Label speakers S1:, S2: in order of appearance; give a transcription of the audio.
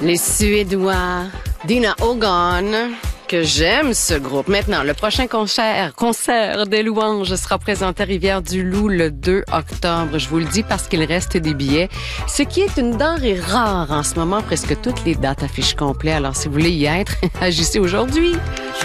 S1: Les Suédois, Dina Hogan, que j'aime ce groupe. Maintenant, le prochain concert des Louanges sera présenté à Rivière-du-Loup le 2 octobre. Je vous le dis parce qu'il reste des billets, ce qui est une denrée rare en ce moment. Presque toutes les dates affichent complet. Alors, si vous voulez y être, agissez aujourd'hui.